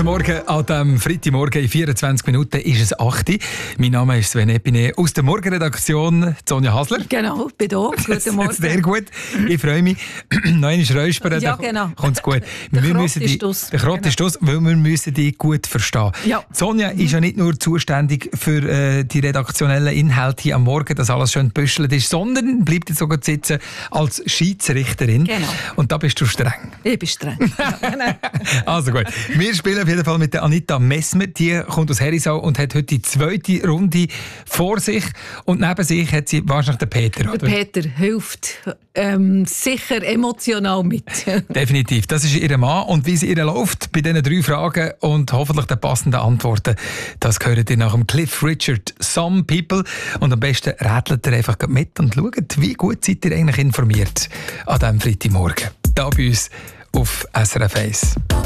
Morgen an diesem Freitagmorgen in 24 Minuten ist es 8 Uhr. Mein Name ist Sven Epine aus der Morgenredaktion, Sonja Hasler. Genau, bin da. Guten Morgen. Sehr gut. Ich freue mich. Noch einmal räuspern. Ja, genau. Kommt's gut. Der Krott ist aus. Der Krott ist aus, weil wir müssen dich gut verstehen. Ja. Sonja ist ja nicht nur zuständig für die redaktionellen Inhalte hier am Morgen, dass alles schön gebüschelt ist, sondern bleibt jetzt sogar sitzen als Schiedsrichterin. Genau. Und da bist du streng. Ich bin streng. Also gut. Wir spielen auf jeden Fall mit der Anita Messmer. Die kommt aus Herisau und hat heute die zweite Runde vor sich. Und neben sich hat sie wahrscheinlich den Peter. Der Oder? Peter hilft sicher emotional mit. Definitiv. Das ist ihr Mann. Und wie es ihr läuft bei diesen 3 Fragen und hoffentlich den passenden Antworten, das hört ihr nach dem Cliff Richard «Some People». Und am besten rätselt ihr einfach mit und schaut, wie gut seid ihr eigentlich informiert an diesem Freitagmorgen. Da bei uns auf SRF 1.